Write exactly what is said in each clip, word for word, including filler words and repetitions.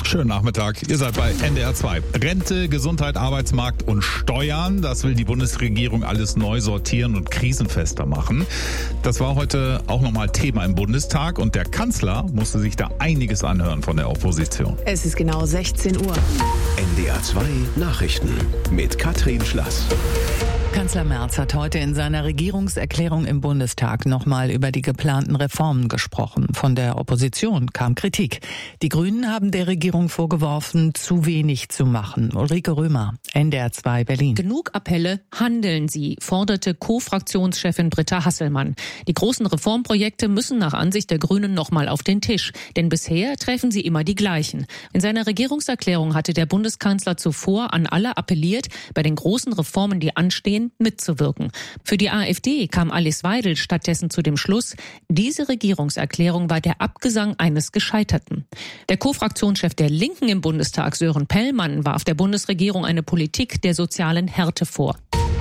Schönen Nachmittag. Ihr seid bei N D R zwei. Rente, Gesundheit, Arbeitsmarkt und Steuern. Das will die Bundesregierung alles neu sortieren und krisenfester machen. Das war heute auch nochmal Thema im Bundestag und der Kanzler musste sich da einiges anhören von der Opposition. Es ist genau sechzehn Uhr. N D R zwei Nachrichten mit Katrin Schlass. Kanzler Merz hat heute in seiner Regierungserklärung im Bundestag nochmal über die geplanten Reformen gesprochen. Von der Opposition kam Kritik. Die Grünen haben der Regierung vorgeworfen, zu wenig zu machen. Ulrike Römer, N D R zwei Berlin. Genug Appelle, handeln Sie, forderte Co-Fraktionschefin Britta Hasselmann. Die großen Reformprojekte müssen nach Ansicht der Grünen nochmal auf den Tisch. Denn bisher treffen sie immer die gleichen. In seiner Regierungserklärung hatte der Bundeskanzler zuvor an alle appelliert, bei den großen Reformen, die anstehen, mitzuwirken. Für die AfD kam Alice Weidel stattdessen zu dem Schluss, diese Regierungserklärung war der Abgesang eines Gescheiterten. Der Co-Fraktionschef der Linken im Bundestag, Sören Pellmann, warf der Bundesregierung eine Politik der sozialen Härte vor.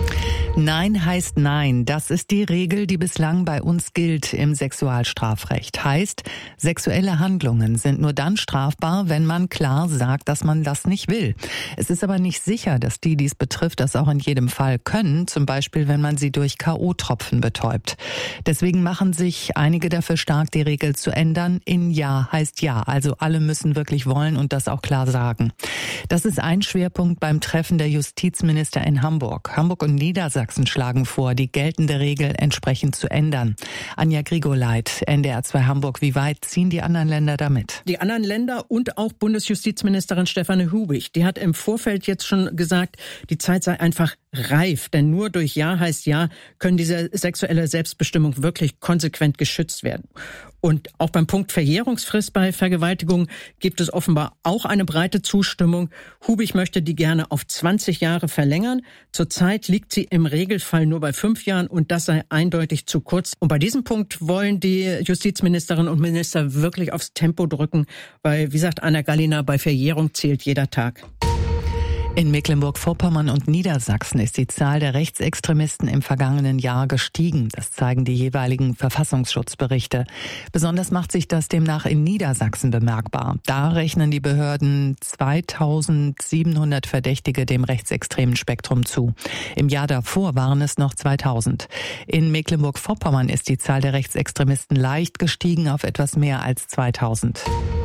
Nein heißt Nein. Das ist die Regel, die bislang bei uns gilt im Sexualstrafrecht. Heißt, sexuelle Handlungen sind nur dann strafbar, wenn man klar sagt, dass man das nicht will. Es ist aber nicht sicher, dass die, die es betrifft, das auch in jedem Fall können. Zum Beispiel, wenn man sie durch K O-Tropfen betäubt. Deswegen machen sich einige dafür stark, die Regel zu ändern. In Ja heißt Ja. Also alle müssen wirklich wollen und das auch klar sagen. Das ist ein Schwerpunkt beim Treffen der Justizminister in Hamburg. Hamburg und Niedersachsen schlagen vor, die geltende Regel entsprechend zu ändern. Anja Grigoleit, N D R zwei Hamburg. Wie weit ziehen die anderen Länder damit? Die anderen Länder und auch Bundesjustizministerin Stefanie Hubich, die hat im Vorfeld jetzt schon gesagt, die Zeit sei einfach reif. Denn nur durch Ja heißt Ja können diese sexuelle Selbstbestimmung wirklich konsequent geschützt werden. Und auch beim Punkt Verjährungsfrist bei Vergewaltigung gibt es offenbar auch eine breite Zustimmung. Hubich möchte die gerne auf zwanzig Jahre verlängern. Zurzeit liegt sie im Regelfall nur bei fünf Jahren und das sei eindeutig zu kurz. Und bei diesem Punkt wollen die Justizministerinnen und Minister wirklich aufs Tempo drücken, weil, wie sagt Anna Gallina, bei Verjährung zählt jeder Tag. In Mecklenburg-Vorpommern und Niedersachsen ist die Zahl der Rechtsextremisten im vergangenen Jahr gestiegen. Das zeigen die jeweiligen Verfassungsschutzberichte. Besonders macht sich das demnach in Niedersachsen bemerkbar. Da rechnen die Behörden zweitausendsiebenhundert Verdächtige dem rechtsextremen Spektrum zu. Im Jahr davor waren es noch zweitausend. In Mecklenburg-Vorpommern ist die Zahl der Rechtsextremisten leicht gestiegen auf etwas mehr als zweitausend.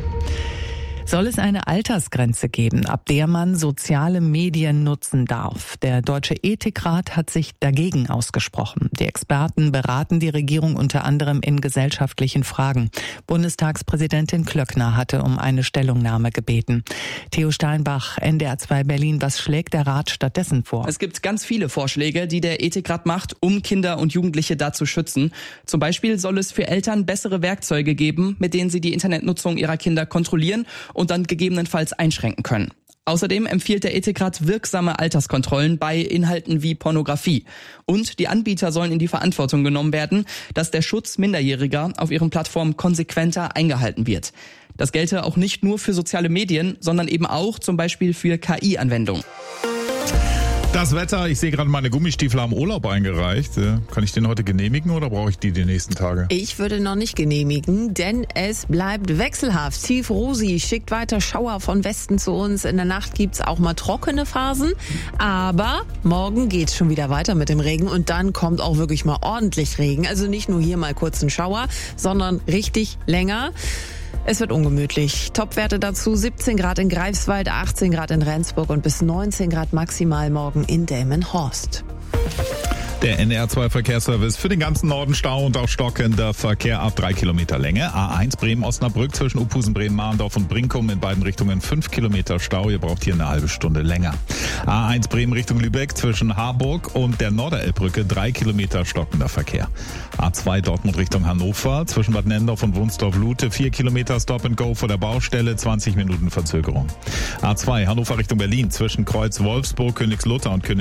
Soll es eine Altersgrenze geben, ab der man soziale Medien nutzen darf? Der Deutsche Ethikrat hat sich dagegen ausgesprochen. Die Experten beraten die Regierung unter anderem in gesellschaftlichen Fragen. Bundestagspräsidentin Klöckner hatte um eine Stellungnahme gebeten. Theo Steinbach, N D R zwei Berlin, was schlägt der Rat stattdessen vor? Es gibt ganz viele Vorschläge, die der Ethikrat macht, um Kinder und Jugendliche da zu schützen. Zum Beispiel soll es für Eltern bessere Werkzeuge geben, mit denen sie die Internetnutzung ihrer Kinder kontrollieren und dann gegebenenfalls einschränken können. Außerdem empfiehlt der Ethikrat wirksame Alterskontrollen bei Inhalten wie Pornografie. Und die Anbieter sollen in die Verantwortung genommen werden, dass der Schutz Minderjähriger auf ihren Plattformen konsequenter eingehalten wird. Das gelte auch nicht nur für soziale Medien, sondern eben auch zum Beispiel für K I-Anwendungen. Das Wetter, ich sehe gerade meine Gummistiefel am Urlaub eingereicht. Kann ich den heute genehmigen oder brauche ich die die nächsten Tage? Ich würde noch nicht genehmigen, denn es bleibt wechselhaft. Tief Rosi schickt weiter Schauer von Westen zu uns. In der Nacht gibt's auch mal trockene Phasen. Aber morgen geht's schon wieder weiter mit dem Regen und dann kommt auch wirklich mal ordentlich Regen. Also nicht nur hier mal kurz ein Schauer, sondern richtig länger. Es wird ungemütlich. Topwerte dazu siebzehn Grad in Greifswald, achtzehn Grad in Rendsburg und bis neunzehn Grad maximal morgen in Delmenhorst. Der N D R zwei Verkehrsservice für den ganzen Norden Stau und auch stockender Verkehr ab drei Kilometer Länge. A eins Bremen-Osnabrück zwischen Uphusen, Bremen-Mahndorf und Brinkum in beiden Richtungen fünf Kilometer Stau. Ihr braucht hier eine halbe Stunde länger. A eins Bremen Richtung Lübeck zwischen Harburg und der Norderelbbrücke drei Kilometer stockender Verkehr. A zwei Dortmund Richtung Hannover zwischen Bad Nendorf und Wunsdorf-Lute vier Kilometer Stop and Go vor der Baustelle, zwanzig Minuten Verzögerung. A zwei Hannover Richtung Berlin zwischen Kreuz Wolfsburg, Königslutter und Königslutter